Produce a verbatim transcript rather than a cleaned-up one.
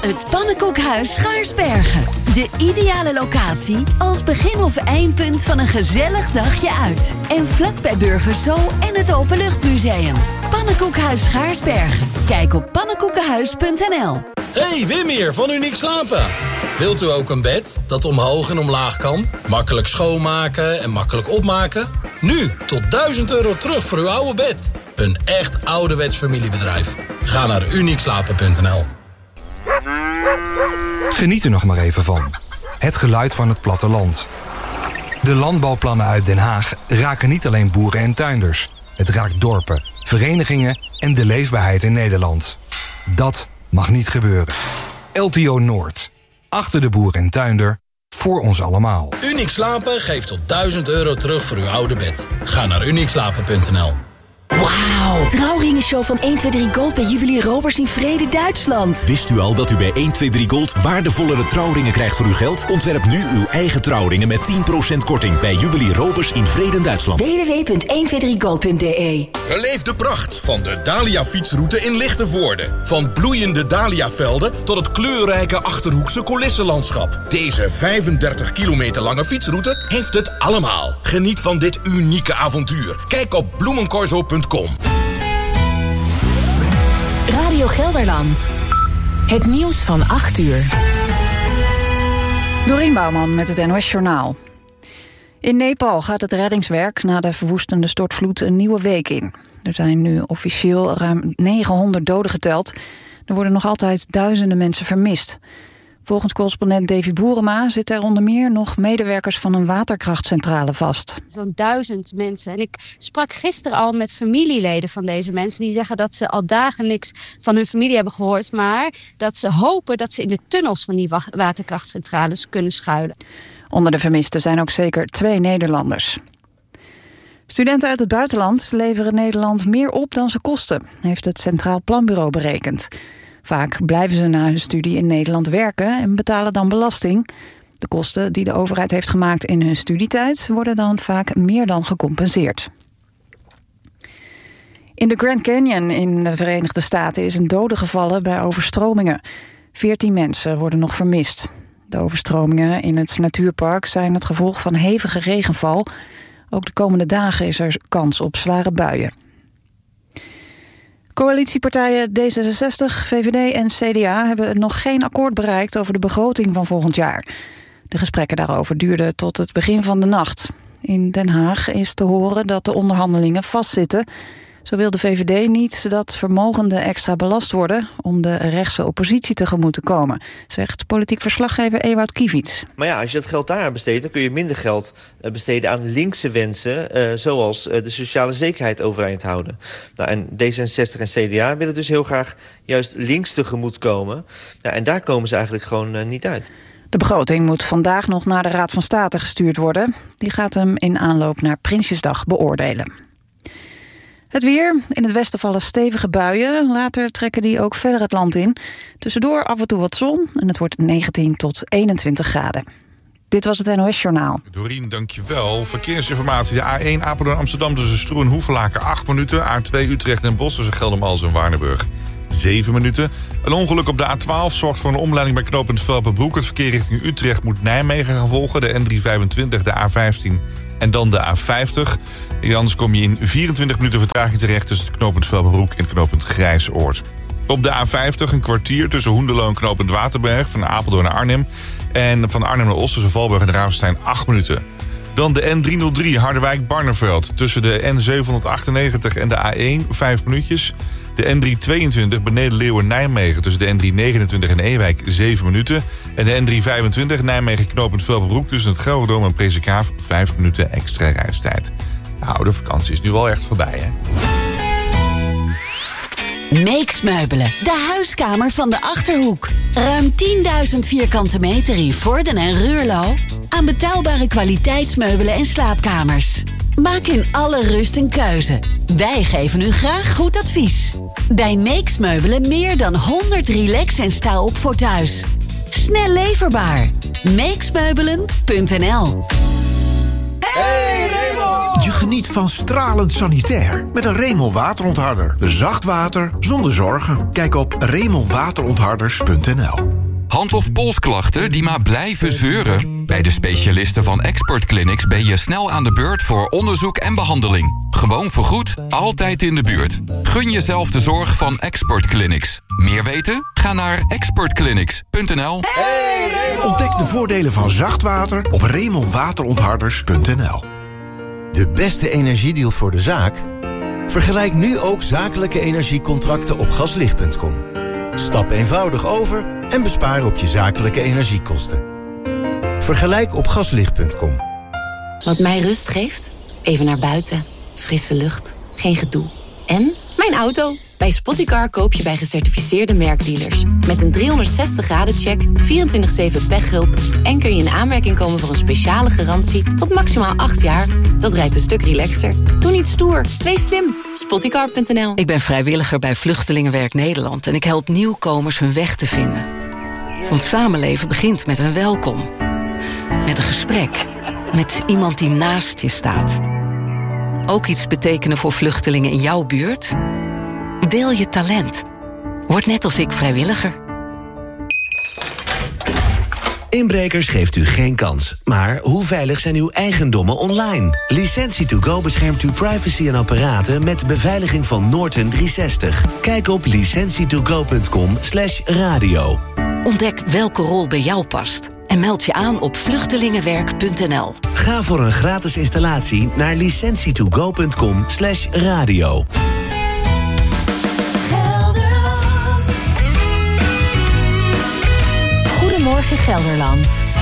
Het Pannenkoekhuis Schaarsbergen. De ideale locatie als begin- of eindpunt van een gezellig dagje uit. En vlak bij Burgers Zoo en het Openluchtmuseum. Pannenkoekhuis Schaarsbergen. Kijk op pannenkoekenhuis punt n l. Hey, Wim hier van Uniek Slapen. Wilt u ook een bed dat omhoog en omlaag kan? Makkelijk schoonmaken en makkelijk opmaken? Nu tot duizend euro terug voor uw oude bed. Een echt ouderwets familiebedrijf. Ga naar uniek slapen punt n l. Geniet er nog maar even van. Het geluid van het platteland. De landbouwplannen uit Den Haag raken niet alleen boeren en tuinders. Het raakt dorpen, verenigingen en de leefbaarheid in Nederland. Dat mag niet gebeuren. L T O Noord. Achter de boer en tuinder. Voor ons allemaal. Uniek Slapen geeft tot duizend euro terug voor uw oude bed. Ga naar uniek slapen punt n l. Wauw, trouwringenshow van één twee drie Gold bij Juwelier Roberts in Vrede, Duitsland. Wist u al dat u bij één twee drie Gold waardevollere trouwringen krijgt voor uw geld? Ontwerp nu uw eigen trouwringen met tien procent korting bij Juwelier Roberts in Vrede, Duitsland. w w w punt één twee drie gold punt d e. Beleef de pracht van de Dahlia-fietsroute in Lichtenvoorde. Van bloeiende dahliavelden tot het kleurrijke Achterhoekse coulissenlandschap. Deze vijfendertig kilometer lange fietsroute heeft het allemaal. Geniet van dit unieke avontuur. Kijk op bloemencorso punt com. Radio Gelderland. Het nieuws van acht uur. Dorien Bouwman met het N O S Journaal. In Nepal gaat het reddingswerk na de verwoestende stortvloed een nieuwe week in. Er zijn nu officieel ruim negenhonderd doden geteld. Er worden nog altijd duizenden mensen vermist. Volgens correspondent Davy Boerema zitten er onder meer nog medewerkers van een waterkrachtcentrale vast. Zo'n duizend mensen. En ik sprak gisteren al met familieleden van deze mensen. Die zeggen dat ze al dagen niks van hun familie hebben gehoord. Maar dat ze hopen dat ze in de tunnels van die waterkrachtcentrales kunnen schuilen. Onder de vermisten zijn ook zeker twee Nederlanders. Studenten uit het buitenland leveren Nederland meer op dan ze kosten, heeft het Centraal Planbureau berekend. Vaak blijven ze na hun studie in Nederland werken en betalen dan belasting. De kosten die de overheid heeft gemaakt in hun studietijd worden dan vaak meer dan gecompenseerd. In de Grand Canyon in de Verenigde Staten is een dode gevallen bij overstromingen. Veertien mensen worden nog vermist. De overstromingen in het natuurpark zijn het gevolg van hevige regenval. Ook de komende dagen is er kans op zware buien. Coalitiepartijen D zesenzestig, V V D en C D A hebben nog geen akkoord bereikt over de begroting van volgend jaar. De gesprekken daarover duurden tot het begin van de nacht. In Den Haag is te horen dat de onderhandelingen vastzitten. Zo wil de V V D niet dat vermogenden extra belast worden om de rechtse oppositie tegemoet te komen, zegt politiek verslaggever Ewout Kiewits. Maar ja, als je dat geld daar besteedt, dan kun je minder geld besteden aan linkse wensen, uh, zoals uh, de sociale zekerheid overeind houden. Nou, en D zesenzestig en C D A willen dus heel graag juist links tegemoet komen. Nou, en daar komen ze eigenlijk gewoon uh, niet uit. De begroting moet vandaag nog naar de Raad van State gestuurd worden. Die gaat hem in aanloop naar Prinsjesdag beoordelen. Het weer. In het westen vallen stevige buien. Later trekken die ook verder het land in. Tussendoor af en toe wat zon. En het wordt negentien tot eenentwintig graden. Dit was het N O S Journaal. Dorien, dankjewel. Verkeersinformatie. De A één Apeldoorn Amsterdam tussen Stroe en Hoevelaken acht minuten. A twee Utrecht en Bosch tussen Geldermalsen en Waardenburg zeven minuten. Een ongeluk op de A twaalf zorgt voor een omleiding bij knooppunt Velpenbroek. Het verkeer richting Utrecht moet Nijmegen gaan volgen. De N driehonderdvijfentwintig, de A vijftien en dan de A vijftig. En anders kom je in vierentwintig minuten vertraging terecht tussen het knooppunt Velpenbroek en het knooppunt Grijsoord. Op de A vijftig een kwartier tussen Hoenderloo en knooppunt Waterberg, van Apeldoorn naar Arnhem. En van Arnhem naar Os tussen Valburg en Ravenstein acht minuten. Dan de N driehonderddrie Harderwijk-Barneveld tussen de N zevenhonderdachtennegentig en de A één, vijf minuutjes. De N driehonderdtweeëntwintig beneden Leeuwen-Nijmegen tussen de N driehonderdnegenentwintig en Ewijk zeven minuten. En de N driehonderdvijfentwintig Nijmegen knooppunt Velpenbroek tussen het Gelderdoom en Presikhaaf vijf minuten extra reistijd. Nou, de vakantie is nu wel echt voorbij, hè? Meeks Meubelen, de huiskamer van de Achterhoek. Ruim tienduizend vierkante meter in Vorden en Ruurlo. Aan betaalbare kwaliteitsmeubelen en slaapkamers. Maak in alle rust een keuze. Wij geven u graag goed advies. Bij Meeks Meubelen meer dan honderd relax en sta op voor thuis. Snel leverbaar. meeksmeubelen punt n l. Hey Raymond! Je geniet van stralend sanitair met een Raymond waterontharder. Zacht water zonder zorgen. Kijk op raymond waterontharders punt n l. Hand- of polsklachten die maar blijven zeuren? Bij de specialisten van Expert Clinics ben je snel aan de beurt voor onderzoek en behandeling. Gewoon vergoed, altijd in de buurt. Gun jezelf de zorg van Expert Clinics. Meer weten? Ga naar expert clinics punt n l. Ontdek de voordelen van zacht water op Remon Waterontharders punt n l. De beste energiedeal voor de zaak? Vergelijk nu ook zakelijke energiecontracten op gaslicht punt com. Stap eenvoudig over en bespaar op je zakelijke energiekosten. Vergelijk op gaslicht punt com. Wat mij rust geeft? Even naar buiten. Frisse lucht. Geen gedoe. En mijn auto. Bij Spottycar koop je bij gecertificeerde merkdealers. Met een driehonderdzestig graden check, vierentwintig zeven pechhulp... en kun je in aanmerking komen voor een speciale garantie tot maximaal acht jaar. Dat rijdt een stuk relaxter. Doe niet stoer. Wees slim. Spottycar punt n l. Ik ben vrijwilliger bij Vluchtelingenwerk Nederland... en ik help nieuwkomers hun weg te vinden. Want samenleven begint met een welkom. Met een gesprek. Met iemand die naast je staat. Ook iets betekenen voor vluchtelingen in jouw buurt? Deel je talent. Word net als ik vrijwilliger. Inbrekers geeft u geen kans. Maar hoe veilig zijn uw eigendommen online? Licentie to go beschermt uw privacy en apparaten... met de beveiliging van Norton driehonderdzestig. Kijk op licentie to go punt com slash radio. Ontdek welke rol bij jou past. En meld je aan op vluchtelingenwerk punt n l. Ga voor een gratis installatie naar licentie to go punt com slash radio. Goedemorgen Gelderland.